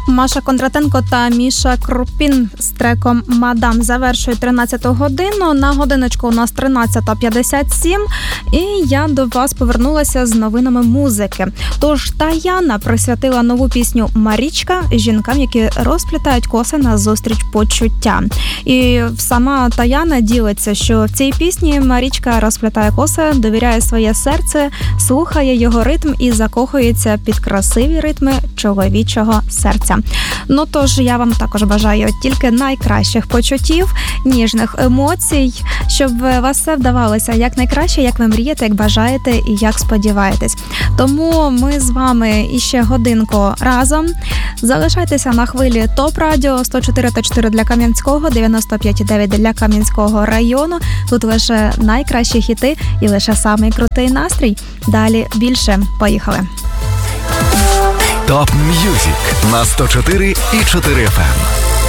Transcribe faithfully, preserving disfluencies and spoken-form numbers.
Маша Кондратенко та Міша Крупін з треком «Мадам» завершують тринадцяту годину. На годиночку у нас тринадцята п'ятдесят сім, і я до вас повернулася з новинами музики. Тож Таяна присвятила нову пісню «Марічка» жінкам, які розплітають коси на зустріч почуття. І сама Таяна ділиться, що в цій пісні Марічка розплітає коси, довіряє своє серце, слухає його ритм і закохується під красиві ритми чоловічого серця. Ну тож я вам також бажаю тільки найкращих почуттів, ніжних емоцій, щоб у вас все вдавалося як найкраще, як ви мрієте, як бажаєте і як сподіваєтесь. Тому ми з вами іще годинку разом. Залишайтеся на хвилі ТОП Радіо сто чотири та чотири для Кам'янського, дев'яносто п'ять і дев'ять для Кам'янського району. Тут лише найкращі хіти і лише самий крутий настрій. Далі більше. Поїхали. ТОП М'юзик на сто чотири і чотири еф ем.